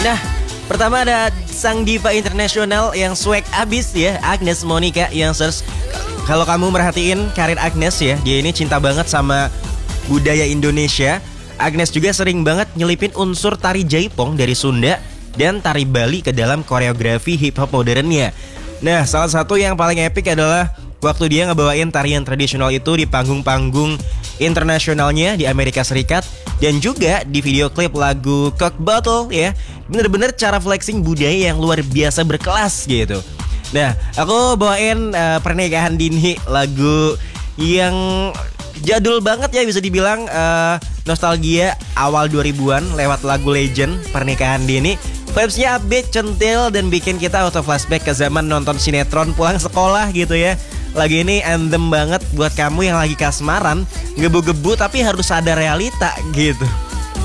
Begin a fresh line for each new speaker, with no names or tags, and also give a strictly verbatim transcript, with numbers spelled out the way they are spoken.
Nah, pertama ada sang diva internasional yang swag abis ya, Agnes Monica Youngsters. Kalau kamu merhatiin karir Agnes ya, dia ini cinta banget sama budaya Indonesia. Agnes juga sering banget nyelipin unsur tari jaipong dari Sunda dan tari Bali ke dalam koreografi hip hop modernnya. Nah, salah satu yang paling epic adalah waktu dia ngebawain tarian tradisional itu di panggung-panggung internasionalnya di Amerika Serikat dan juga di video klip lagu Coke Bottle ya. Bener-bener cara flexing budaya yang luar biasa berkelas gitu. Nah, aku bawain uh, Pernikahan Dini, lagu yang jadul banget ya, bisa dibilang uh, nostalgia awal dua ribuan lewat lagu Legend Pernikahan Dini. Vibes-nya upbeat, centil, dan bikin kita auto flashback ke zaman nonton sinetron pulang sekolah gitu ya. Lagu ini anthem banget buat kamu yang lagi kasmaran, gebu-gebu tapi harus sadar realita gitu.